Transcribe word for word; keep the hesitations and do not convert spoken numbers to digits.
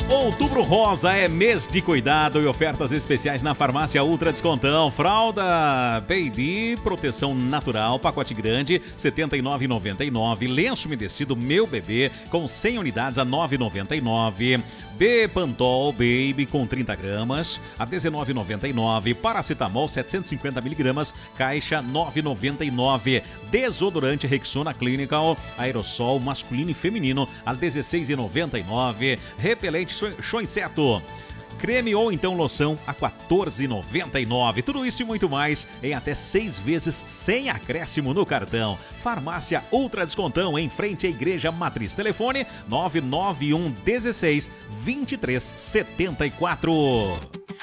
Outubro Rosa é mês de cuidado e ofertas especiais na Farmácia Ultra Descontão. Fralda Baby, proteção natural, pacote grande, setenta e nove reais e noventa e nove centavos. Lenço umedecido Meu Bebê com cem unidades a nove reais e noventa e nove centavos. Bepantol Baby com trinta gramas a dezenove reais e noventa e nove centavos. Paracetamol setecentos e cinquenta miligramas, caixa nove reais e noventa e nove centavos. Desodorante Rexona Clinical aerossol masculino e feminino a dezesseis reais e noventa e nove centavos. Repelente Show Inseto creme ou então loção a quatorze reais e noventa e nove centavos. Tudo isso e muito mais em até seis vezes sem acréscimo no cartão. Farmácia Ultra Descontão, em frente à Igreja Matriz. Telefone nove nove um um seis, dois três sete quatro.